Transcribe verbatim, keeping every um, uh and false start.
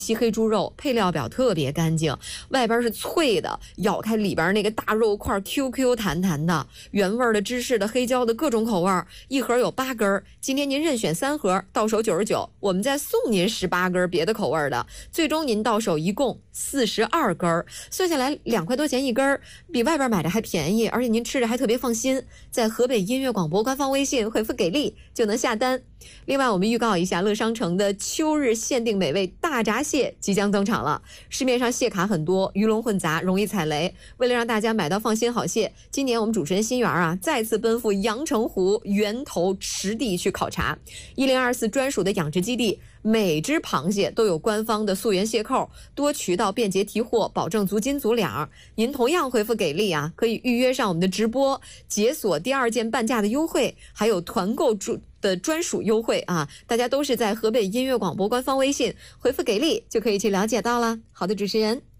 西黑猪肉，配料表特别干净，外边是脆的，咬开里边那个大肉块 Q Q 弹弹的，原味的、芝士的、黑椒的各种口味，一盒有八根。今天您任选三盒，到手九十九，我们再送您十八根别的口味的，最终您到手一共四十二根，算下来两块多钱一根，比外边买的还便宜，而且您吃着还特别放心。在河北音乐广播官方微信回复给力就能下单。另外，我们预告一下，乐商城的秋日限定美味大闸蟹即将登场了。市面上蟹卡很多，鱼龙混杂，容易踩雷。为了让大家买到放心好蟹，今年我们主持人新源啊，再次奔赴阳澄湖源头池地去考察。一零二四专属的养殖基地，每只螃蟹都有官方的溯源蟹扣，多渠道便捷提货，保证足斤足两。您同样回复给力啊，可以预约上我们的直播，解锁第二件半价的优惠，还有团购主的专属优惠啊！大家都是在河北音乐广播官方微信回复给力就可以去了解到了。好的，主持人。